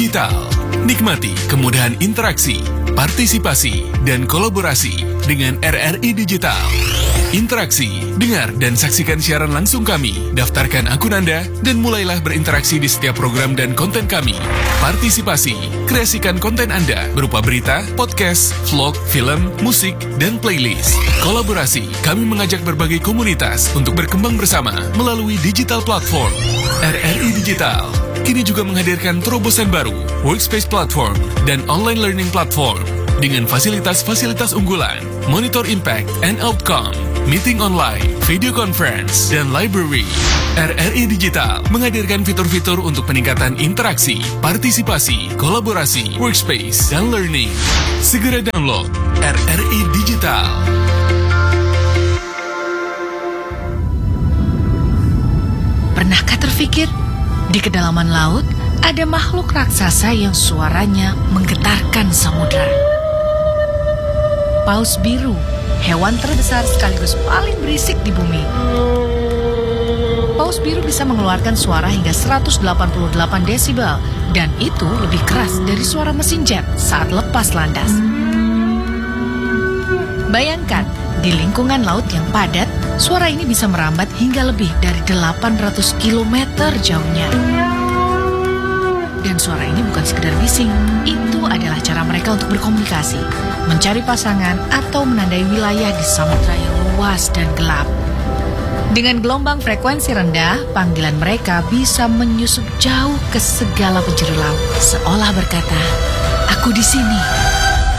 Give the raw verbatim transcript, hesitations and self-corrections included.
Digital. Nikmati kemudahan interaksi, partisipasi, dan kolaborasi dengan R R I Digital. Interaksi, dengar dan saksikan siaran langsung kami, daftarkan akun Anda, dan mulailah berinteraksi di setiap program dan konten kami. Partisipasi, kreasikan konten Anda berupa berita, podcast, vlog, film, musik, dan playlist. Kolaborasi, kami mengajak berbagai komunitas untuk berkembang bersama melalui digital platform. R R I Digital kini juga menghadirkan terobosan baru, workspace platform, dan online learning platform dengan fasilitas-fasilitas unggulan, monitor impact and outcome, meeting online, video conference, dan library. R R I Digital menghadirkan fitur-fitur untuk peningkatan interaksi, partisipasi, kolaborasi, workspace, dan learning. Segera download R R I Digital. Pernahkah terfikir, di kedalaman laut ada makhluk raksasa yang suaranya menggetarkan samudra? Paus biru, hewan terbesar sekaligus paling berisik di bumi. Paus biru bisa mengeluarkan suara hingga seratus delapan puluh delapan desibel, dan itu lebih keras dari suara mesin jet saat lepas landas. Bayangkan, di lingkungan laut yang padat, suara ini bisa merambat hingga lebih dari delapan ratus kilometer jauhnya. Dan suara ini bukan sekedar bising, itu adalah cara mereka untuk berkomunikasi, mencari pasangan, atau menandai wilayah di samudra yang luas dan gelap. Dengan gelombang frekuensi rendah, panggilan mereka bisa menyusup jauh ke segala penjuru laut, seolah berkata, "Aku di sini."